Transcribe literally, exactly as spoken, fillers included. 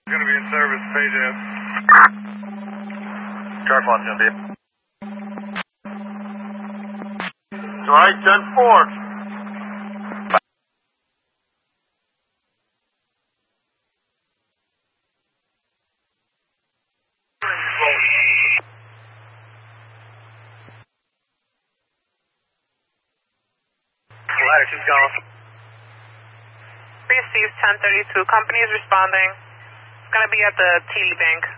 Going to be in service, page in. Sharp one's going to be. Right, ten four. Ladder, she's gone. Received ten thirty-two. Company is responding. It's going to be at the T D Bank.